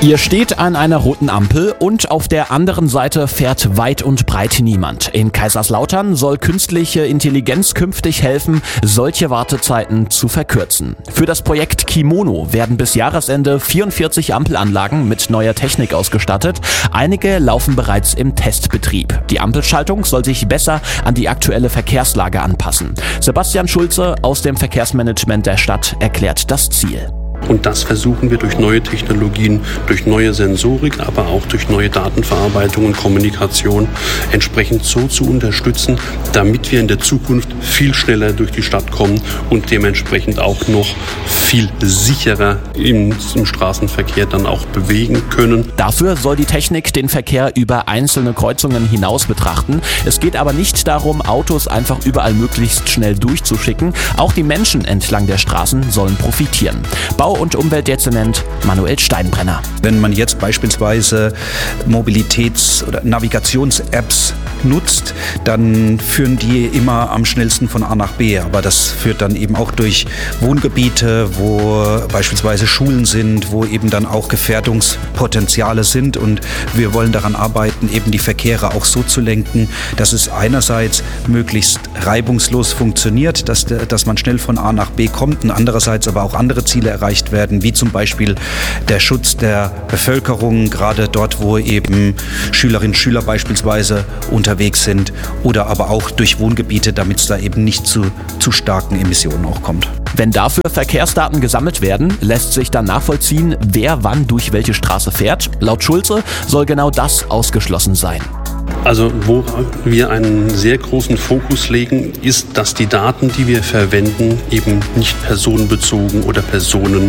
Ihr steht an einer roten Ampel und auf der anderen Seite fährt weit und breit niemand. In Kaiserslautern soll künstliche Intelligenz künftig helfen, solche Wartezeiten zu verkürzen. Für das Projekt Kimono werden bis Jahresende 44 Ampelanlagen mit neuer Technik ausgestattet. Einige laufen bereits im Testbetrieb. Die Ampelschaltung soll sich besser an die aktuelle Verkehrslage anpassen. Sebastian Schulze aus dem Verkehrsmanagement der Stadt erklärt das Ziel. Und das versuchen wir durch neue Technologien, durch neue Sensorik, aber auch durch neue Datenverarbeitung und Kommunikation entsprechend so zu unterstützen, damit wir in der Zukunft viel schneller durch die Stadt kommen und dementsprechend auch noch viel sicherer im Straßenverkehr dann auch bewegen können. Dafür soll die Technik den Verkehr über einzelne Kreuzungen hinaus betrachten. Es geht aber nicht darum, Autos einfach überall möglichst schnell durchzuschicken. Auch die Menschen entlang der Straßen sollen profitieren. Bau- und Umweltdezernent Manuel Steinbrenner. Wenn man jetzt beispielsweise Mobilitäts- oder Navigations-Apps nutzt, dann führen die immer am schnellsten von A nach B. Aber das führt dann eben auch durch Wohngebiete, wo beispielsweise Schulen sind, wo eben dann auch Gefährdungspotenziale sind. Und wir wollen daran arbeiten, eben die Verkehre auch so zu lenken, dass es einerseits möglichst reibungslos funktioniert, dass man schnell von A nach B kommt und andererseits aber auch andere Ziele erreicht werden, wie zum Beispiel der Schutz der Bevölkerung, gerade dort, wo eben Schülerinnen und Schüler beispielsweise unterwegs sind, oder aber auch durch Wohngebiete, damit es da eben nicht zu starken Emissionen auch kommt. Wenn dafür Verkehrsdaten gesammelt werden, lässt sich dann nachvollziehen, wer wann durch welche Straße fährt. Laut Schulze soll genau das ausgeschlossen sein. Also wo wir einen sehr großen Fokus legen, ist, dass die Daten, die wir verwenden, eben nicht personenbezogen oder Personen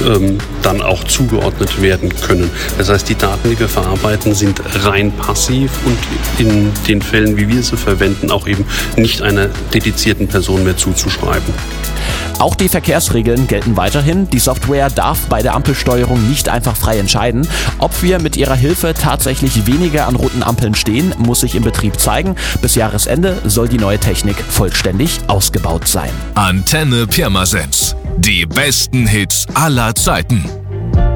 dann auch zugeordnet werden können. Das heißt, die Daten, die wir verarbeiten, sind rein passiv und in den Fällen, wie wir sie verwenden, auch eben nicht einer dedizierten Person mehr zuzuschreiben. Auch die Verkehrsregeln gelten weiterhin. Die Software darf bei der Ampelsteuerung nicht einfach frei entscheiden. Ob wir mit ihrer Hilfe tatsächlich weniger an roten Ampeln stehen, muss sich im Betrieb zeigen. Bis Jahresende soll die neue Technik vollständig ausgebaut sein. Antenne Pirmasens. Die besten Hits aller Zeiten.